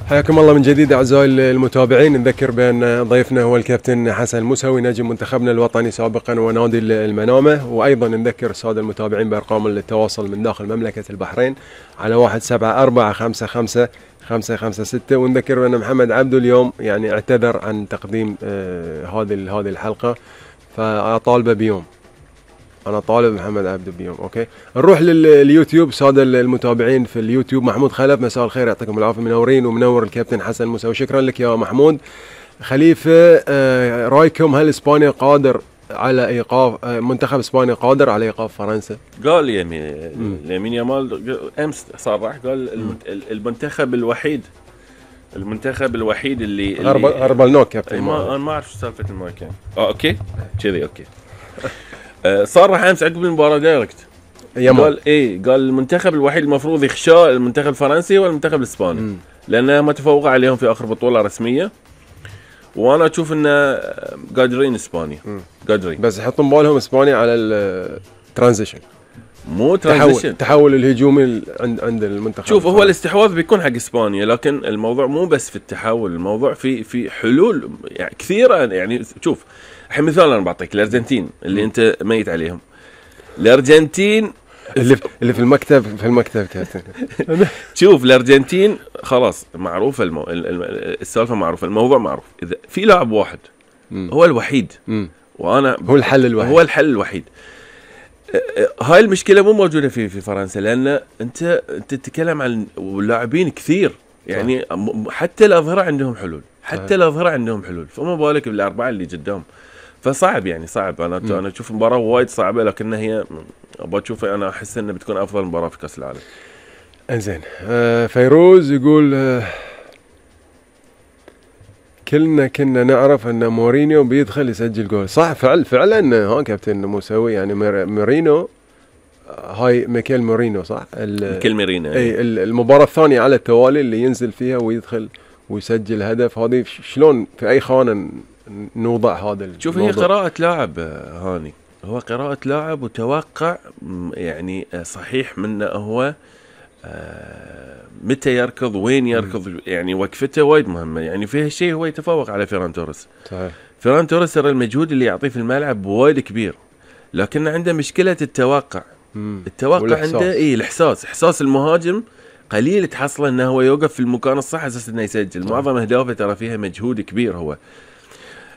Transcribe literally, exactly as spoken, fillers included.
حياكم الله من جديد أعزائي المتابعين. نذكر بأن ضيفنا هو الكابتن حسن الموسوي نجم منتخبنا الوطني سابقا ونادي المنامة، وأيضا نذكر السادة المتابعين بأرقام التواصل من داخل مملكة البحرين على واحد سبعة أربعة خمسة خمسة خمسة خمسة ستة. ونذكر بأن محمد عبدو اليوم يعني اعتذر عن تقديم آه هذه هذه الحلقة، فأطالبه بيوم. أنا طالب محمد عبدو بيوم. أوكي، نروح لليوتيوب. سادة المتابعين في اليوتيوب، محمود خلف مساء الخير، يعطيكم العافية، منورين ومنور الكابتن حسن الموسوي. شكرا لك يا محمود. خليفة، آه رايكم هل إسبانيا قادر على إيقاف آه منتخب إسبانيا قادر على إيقاف فرنسا؟ قال يمين يمين يامال أمس صرح قال المنتخب الوحيد المنتخب الوحيد اللي غرب النوك كابتن. ما أنا ما أعرف سالفة المايك يعني. آه أوكي كذي أوكي. صرح امس عقب المباراه دايركت قال ايه قال المنتخب الوحيد المفروض يخشى المنتخب الفرنسي والمنتخب الاسباني لانه ما تفوق عليهم في اخر بطوله رسميه، وانا اشوف انه قادرين اسبانيا قادرين، بس يحطون بالهم اسبانيا على الترانزيشن، مو ترانزيشن التحول الهجومي عند عند المنتخب. شوف هو الاستحواذ بيكون حق اسبانيا، لكن الموضوع مو بس في التحول، الموضوع في في حلول يعني كثيره. يعني شوف الحين مثال انا بعطيك، الارجنتين اللي م. انت ميت عليهم، الارجنتين اللي اللي في المكتب في المكتب كابتن. شوف الارجنتين خلاص معروفه المو... السالفه معروفه، الموضوع معروف. اذا في لاعب واحد م. هو الوحيد م. وانا هو الحل الوحيد هو الحل الوحيد. هاي المشكله مو موجوده في في فرنسا، لان انت انت تتكلم عن لاعبين كثير يعني صح. حتى الاظهره عندهم حلول، حتى الاظهره عندهم حلول، فما بالك بالاربعه اللي قدام. فصعب يعني صعب. انا م. انا اشوف مباراه وايد صعبه، لكنها هي ابغى اشوفها، انا احس انها بتكون افضل مباراه في كاس العالم. انزين. آه فيروز يقول آه كلنا كنا نعرف ان مورينيو بيدخل يسجل جول. صح فعل فعلا ها كابتن موسوي، يعني مورينيو هاي ميكيل مورينيو صح؟ ميكيل مورينيو اي المباراه الثانيه على التوالي اللي ينزل فيها ويدخل ويسجل هدف. هذه شلون في اي خانه نوضع هذا؟ شوف هي قراءة لاعب هاني، هو قراءة لاعب وتوقع يعني صحيح منه هو متى يركض وين يركض، يعني وقفته وايد مهمة. يعني في هالشيء هو يتفوق على فيران توريس. صحيح. فيران توريس ترى المجهود اللي يعطيه في الملعب وايد كبير، لكن عنده مشكلة التوقع. مم. التوقع والإحساس. عنده ايه الاحساس، احساس المهاجم قليل تحصله انه هو يوقف في المكان الصح اساس انه يسجل. معظم اهدافه ترى فيها مجهود كبير هو.